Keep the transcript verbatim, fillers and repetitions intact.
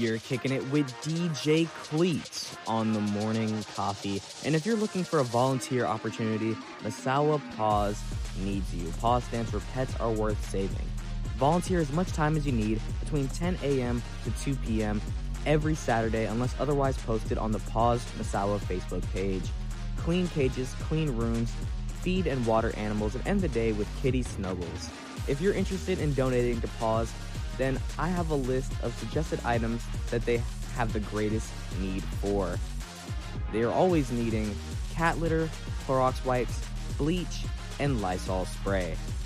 You're kicking it with D J Cleats on the Morning Coffee. And if you're looking for a volunteer opportunity, Massawa Paws needs you. Paws stands for Pets Are Worth Saving. Volunteer as much time as you need between ten a.m. to two p.m. every Saturday unless otherwise posted on the Paws Massawa Facebook page. Clean cages, clean rooms, feed and water animals, and end the day with kitty snuggles. If you're interested in donating to Paws, then I have a list of suggested items that they have the greatest need for. They are always needing cat litter, Clorox wipes, bleach, and Lysol spray.